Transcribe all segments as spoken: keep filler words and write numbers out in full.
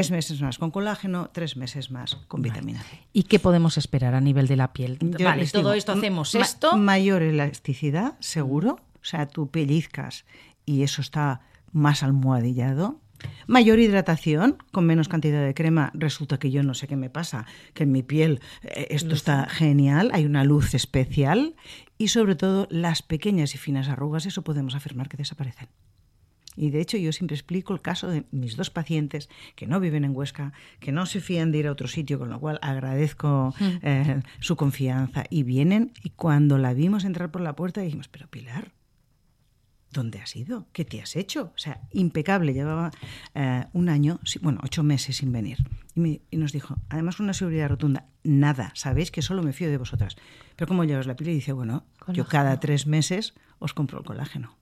Tres meses más con colágeno, tres meses más con vale. vitamina C. ¿Y qué podemos esperar a nivel de la piel? Yo vale, todo digo, esto hacemos ma- esto. Mayor elasticidad, seguro. O sea, tú pellizcas y eso está más almohadillado. Mayor hidratación, con menos cantidad de crema. Resulta que yo no sé qué me pasa, que en mi piel eh, esto luz. Está genial, hay una luz especial. Y sobre todo, las pequeñas y finas arrugas, eso podemos afirmar que desaparecen. Y de hecho yo siempre explico el caso de mis dos pacientes que no viven en Huesca, que no se fían de ir a otro sitio, con lo cual agradezco eh, su confianza. Y vienen y cuando la vimos entrar por la puerta dijimos, pero Pilar, ¿dónde has ido? ¿Qué te has hecho? O sea, impecable. Llevaba eh, un año, bueno, ocho meses sin venir. Y, me, y nos dijo, además una seguridad rotunda, nada, sabéis que solo me fío de vosotras. Pero ¿cómo llevas la piel? Y dice, bueno, colágeno. Yo cada tres meses os compro el colágeno.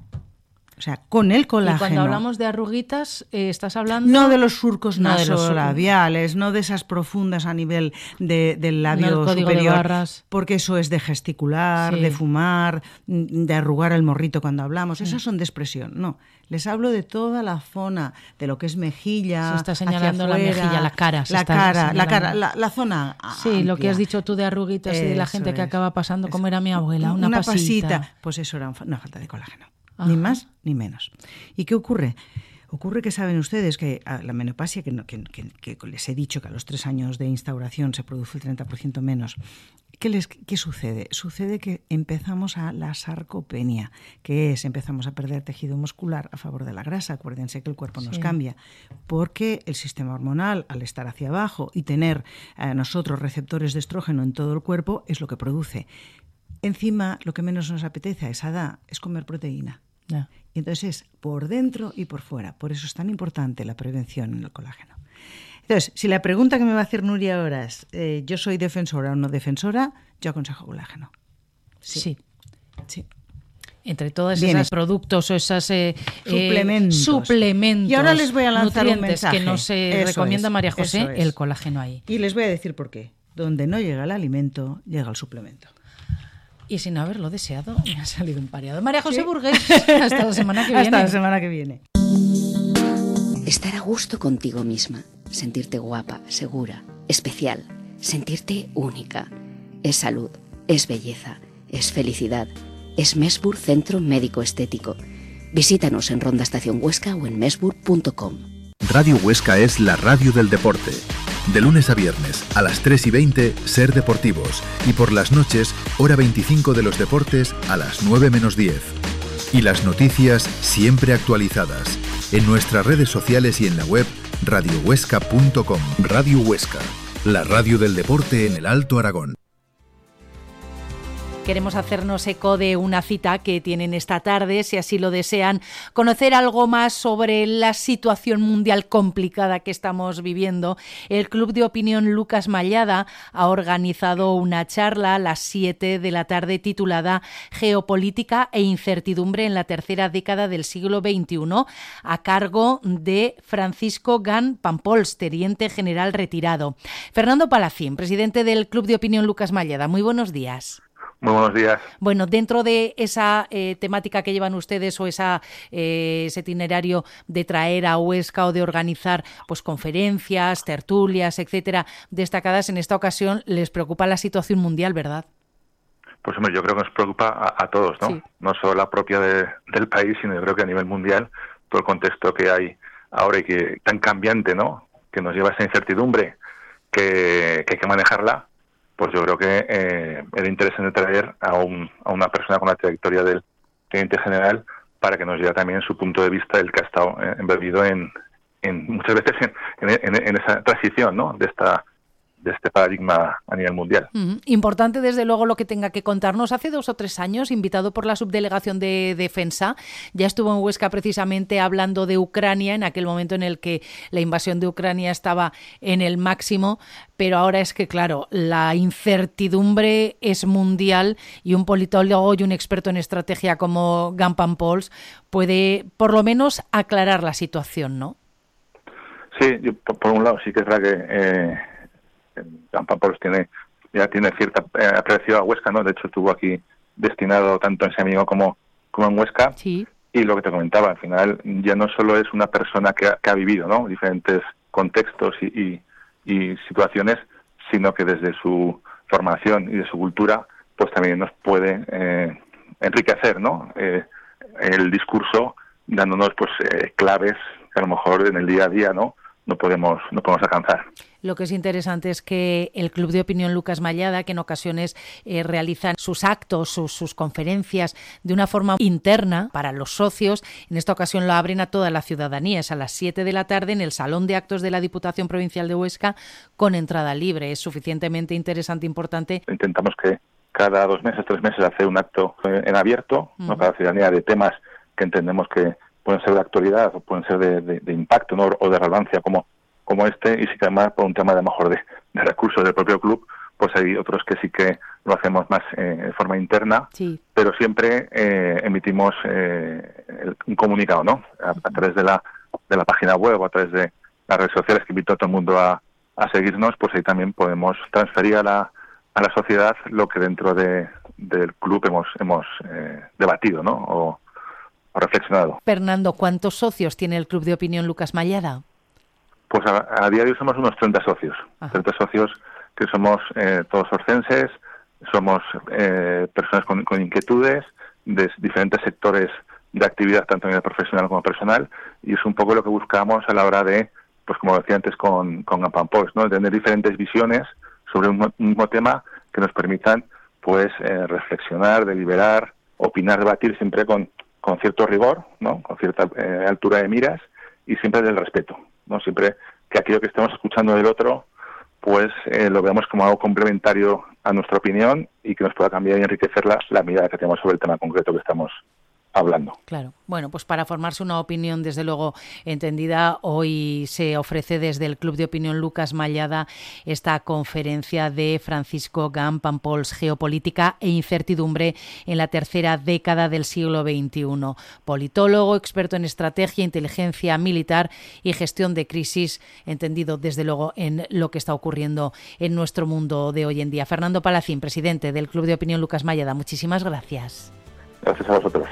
O sea, con el colágeno. Y cuando hablamos de arruguitas, eh, ¿estás hablando? No de los surcos no nasolabiales, no de esas profundas a nivel de, del labio no el superior. De barras. Porque eso es de gesticular, sí. de fumar, de arrugar el morrito cuando hablamos. Sí. Esas son de expresión. No, les hablo de toda la zona, de lo que es mejilla. Se está señalando hacia afuera, la mejilla, la cara. La cara, la cara, la, la zona Sí, amplia. Lo que has dicho tú de arruguitas eso y de la gente es. que acaba pasando, como era mi abuela, una, una pasita. pasita. Pues eso era una falta de colágeno. Ajá. Ni más ni menos. ¿Y qué ocurre? Ocurre que saben ustedes que a la menopausia, que, no, que, que, que les he dicho que a los tres años de instauración se produce el treinta por ciento menos. ¿Qué, les, ¿Qué sucede? Sucede que empezamos a la sarcopenia, que es empezamos a perder tejido muscular a favor de la grasa. Acuérdense que el cuerpo nos sí. cambia, porque el sistema hormonal, al estar hacia abajo y tener eh, nosotros receptores de estrógeno en todo el cuerpo, es lo que produce. Encima, lo que menos nos apetece a esa edad es comer proteína. Yeah. Y entonces es por dentro y por fuera. Por eso es tan importante la prevención en el colágeno. Entonces, si la pregunta que me va a hacer Nuria ahora es eh, ¿yo soy defensora o no defensora? Yo aconsejo colágeno. Sí. Sí. sí. Entre todos Bien, esos productos o esos eh, suplementos. Eh, suplementos. Y ahora les voy a lanzar un mensaje. Que nos eh, recomienda es, María José, el colágeno ahí. Y les voy a decir por qué. Donde no llega el alimento, llega el suplemento. Y sin haberlo deseado, me ha salido un pareado. María José ¿Sí? Burgués, hasta la semana que viene. Hasta la semana que viene. Estar a gusto contigo misma, sentirte guapa, segura, especial, sentirte única. Es salud, es belleza, es felicidad. Es Mesbur Centro Médico Estético. Visítanos en Ronda Estación Huesca o en mesbur punto com. Radio Huesca es la radio del deporte. De lunes a viernes, a las tres y veinte, Ser Deportivos. Y por las noches, hora veinticinco de los deportes, a las nueve menos diez. Y las noticias siempre actualizadas. En nuestras redes sociales y en la web radio huesca punto com. Radio Huesca, la radio del deporte en el Alto Aragón. Queremos hacernos eco de una cita que tienen esta tarde, si así lo desean, conocer algo más sobre la situación mundial complicada que estamos viviendo. El Club de Opinión Lucas Mallada ha organizado una charla a las siete de la tarde titulada Geopolítica e incertidumbre en la tercera década del siglo veintiuno, a cargo de Francisco Gan Pampols, teniente general retirado. Fernando Palacín, presidente del Club de Opinión Lucas Mallada, muy buenos días. Muy buenos días. Bueno, dentro de esa eh, temática que llevan ustedes o esa, eh, ese itinerario de traer a Huesca o de organizar pues conferencias, tertulias, etcétera, destacadas, en esta ocasión les preocupa la situación mundial, ¿verdad? Pues hombre, yo creo que nos preocupa a, a todos, ¿no? Sí. No solo la propia de, del país, sino yo creo que a nivel mundial, todo el contexto que hay ahora y que tan cambiante, ¿no? Que nos lleva a esa incertidumbre que, que hay que manejarla. Pues yo creo que eh, era interesante traer a, un, a una persona con la trayectoria del teniente general para que nos diera también su punto de vista, el que ha estado eh, embebido en, en muchas veces en, en, en esa transición, ¿no? de esta de este paradigma a nivel mundial. Uh-huh. Importante, desde luego, lo que tenga que contarnos. Hace dos o tres años, invitado por la subdelegación de Defensa, ya estuvo en Huesca precisamente hablando de Ucrania, en aquel momento en el que la invasión de Ucrania estaba en el máximo, pero ahora es que, claro, la incertidumbre es mundial y un politólogo y un experto en estrategia como Gan Pampols puede, por lo menos, aclarar la situación, ¿no? Sí, yo, por, por un lado sí que es verdad que eh, Gan Pampols tiene, ya tiene cierta eh, aprecio a Huesca, ¿no? De hecho, estuvo aquí destinado tanto en Semigo como, como en Huesca. Sí. Y lo que te comentaba, al final ya no solo es una persona que ha, que ha vivido, ¿no? Diferentes contextos y, y, y situaciones, sino que desde su formación y de su cultura, pues también nos puede eh, enriquecer, ¿no? Eh, el discurso, dándonos pues eh, claves que a lo mejor en el día a día, ¿no? no podemos no podemos alcanzar. Lo que es interesante es que el Club de Opinión Lucas Mallada, que en ocasiones eh, realizan sus actos, sus, sus conferencias de una forma interna para los socios, en esta ocasión lo abren a toda la ciudadanía. Es a las siete de la tarde en el Salón de Actos de la Diputación Provincial de Huesca con entrada libre. Es suficientemente interesante e importante. Intentamos que cada dos meses, tres meses, hacer un acto en abierto, uh-huh. ¿no? Para la ciudadanía, de temas que entendemos que pueden ser de actualidad o pueden ser de, de, de impacto, ¿no? O de relevancia como, como este, y sí que además por un tema de mejor de, de recursos del propio club, pues hay otros que sí que lo hacemos más eh, de forma interna, sí. Pero siempre eh, emitimos eh, el, un comunicado, ¿no? A, a través de la de la página web o a través de las redes sociales, que invito a todo el mundo a, a seguirnos, pues ahí también podemos transferir a la a la sociedad lo que dentro de del club hemos hemos eh, debatido, ¿no? O, reflexionado. Fernando, ¿cuántos socios tiene el Club de Opinión Lucas Mallada? Pues a, a día de hoy somos unos treinta socios. Ajá. treinta socios que somos eh, todos orcenses, somos eh, personas con, con inquietudes de diferentes sectores de actividad, tanto a nivel profesional como personal, y es un poco lo que buscamos a la hora de, pues como decía antes con, con Ampampols, ¿no? Tener diferentes visiones sobre un, un mismo tema que nos permitan pues eh, reflexionar, deliberar, opinar, debatir siempre con con cierto rigor, ¿no? Con cierta eh, altura de miras y siempre del respeto, ¿no? Siempre que aquello que estemos escuchando del otro, pues eh, lo veamos como algo complementario a nuestra opinión y que nos pueda cambiar y enriquecer la, la mirada que tenemos sobre el tema concreto que estamos hablando. Claro. Bueno, pues para formarse una opinión, desde luego, entendida, hoy se ofrece desde el Club de Opinión Lucas Mallada esta conferencia de Francisco Gam-Pampols, Geopolítica e Incertidumbre en la tercera década del siglo veintiuno. Politólogo, experto en estrategia, inteligencia militar y gestión de crisis, entendido desde luego en lo que está ocurriendo en nuestro mundo de hoy en día. Fernando Palacín, presidente del Club de Opinión Lucas Mallada, muchísimas gracias. Gracias a vosotros.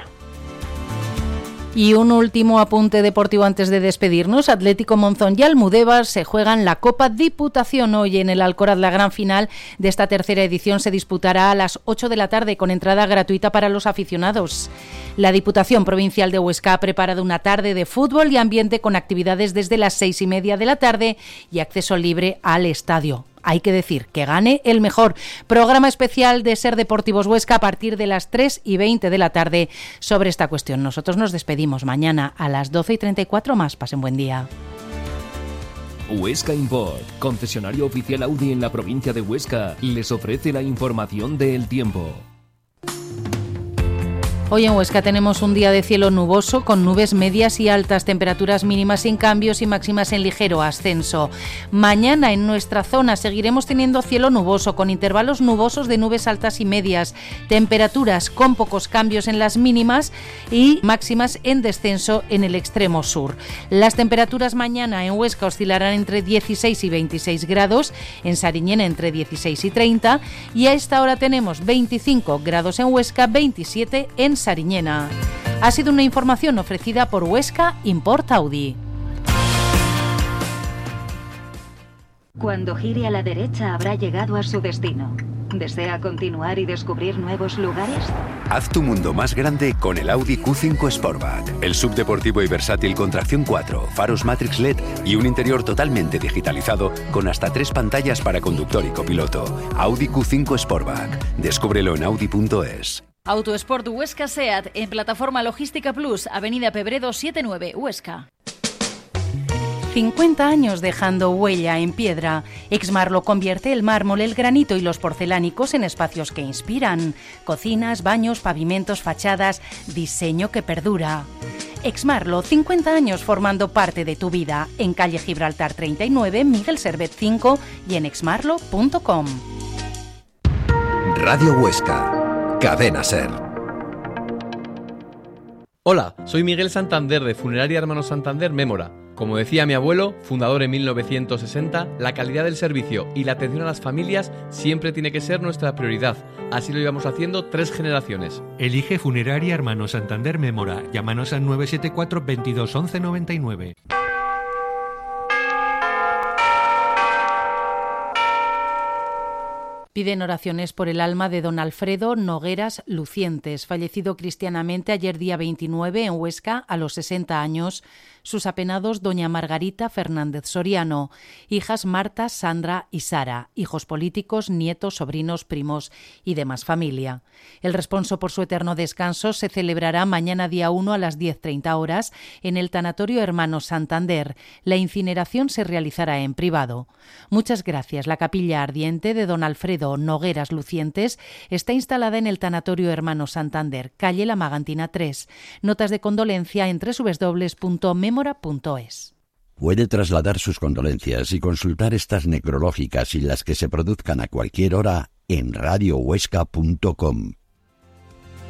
Y un último apunte deportivo antes de despedirnos. Atlético Monzón y Almudévar se juegan la Copa Diputación hoy en el Alcoraz. La gran final de esta tercera edición se disputará a las ocho de la tarde con entrada gratuita para los aficionados. La Diputación Provincial de Huesca ha preparado una tarde de fútbol y ambiente con actividades desde las seis y media de la tarde y acceso libre al estadio. Hay que decir, que gane el mejor. Programa especial de Ser Deportivos Huesca a partir de las tres y veinte de la tarde sobre esta cuestión. Nosotros nos despedimos mañana a las doce y treinta y cuatro más. Pasen buen día. Huesca Import, concesionario oficial Audi en la provincia de Huesca, les ofrece la información del tiempo. Hoy en Huesca tenemos un día de cielo nuboso con nubes medias y altas, temperaturas mínimas sin cambios y máximas en ligero ascenso. Mañana en nuestra zona seguiremos teniendo cielo nuboso con intervalos nubosos de nubes altas y medias, temperaturas con pocos cambios en las mínimas y máximas en descenso en el extremo sur. Las temperaturas mañana en Huesca oscilarán entre dieciséis y veintiséis grados, en Sariñena entre dieciséis y treinta y a esta hora tenemos veinticinco grados en Huesca, veintisiete en Sariñena. Ha sido una información ofrecida por Huesca Import Audi. Cuando gire a la derecha habrá llegado a su destino. ¿Desea continuar y descubrir nuevos lugares? Haz tu mundo más grande con el Audi Q cinco Sportback. El subdeportivo y versátil con tracción cuatro, faros Matrix L E D y un interior totalmente digitalizado con hasta tres pantallas para conductor y copiloto. Audi Q cinco Sportback. Descúbrelo en audi punto es. Autosport Huesca SEAT en Plataforma Logística Plus, Avenida Pebredo setenta y nueve, Huesca. cincuenta años dejando huella en piedra. Exmarlo convierte el mármol, el granito y los porcelánicos en espacios que inspiran. Cocinas, baños, pavimentos, fachadas, diseño que perdura. Exmarlo, cincuenta años formando parte de tu vida. En calle Gibraltar treinta y nueve, Miguel Servet cinco y en exmarlo punto com. Radio Huesca. Cadena Ser. Hola, soy Miguel Santander de Funeraria Hermanos Santander Mémora. Como decía mi abuelo, fundador en mil novecientos sesenta, la calidad del servicio y la atención a las familias siempre tiene que ser nuestra prioridad. Así lo llevamos haciendo tres generaciones. Elige Funeraria Hermanos Santander Mémora. Llámanos al nueve siete cuatro, veintidós, once, noventa y nueve. Piden oraciones por el alma de don Alfredo Nogueras Lucientes, fallecido cristianamente ayer día veintinueve en Huesca a los sesenta años. Sus apenados doña Margarita Fernández Soriano, hijas Marta, Sandra y Sara, hijos políticos, nietos, sobrinos, primos y demás familia. El responso por su eterno descanso se celebrará mañana día uno a las diez treinta horas en el Tanatorio Hermanos Santander. La incineración se realizará en privado. Muchas gracias. La capilla ardiente de don Alfredo Nogueras Lucientes está instalada en el Tanatorio Hermanos Santander, calle La Magantina tres. Notas de condolencia en doble u doble u doble u punto memora punto es. Puede trasladar sus condolencias y consultar estas necrológicas y las que se produzcan a cualquier hora en radio huesca punto com.